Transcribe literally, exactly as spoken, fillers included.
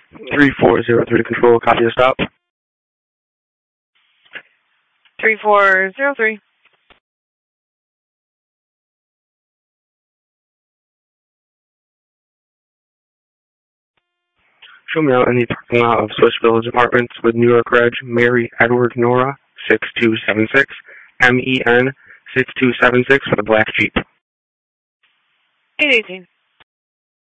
three four zero three to control, copy the stop. three four zero three. Show me out in the parking lot of Swiss Village Apartments with New York Reg, Mary Edward Nora, six two seven six, M E N six two seven six for the black Jeep. eight eighteen.